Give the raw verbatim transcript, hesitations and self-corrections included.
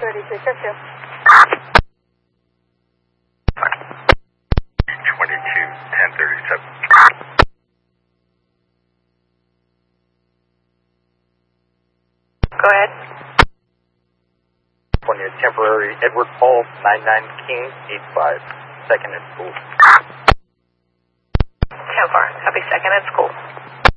thirty-six, that's you. twenty-two, ten thirty-seven. Go ahead. California temporary Edward Paul, nine nine King, eight five. Second in school. ten four, copy second at school.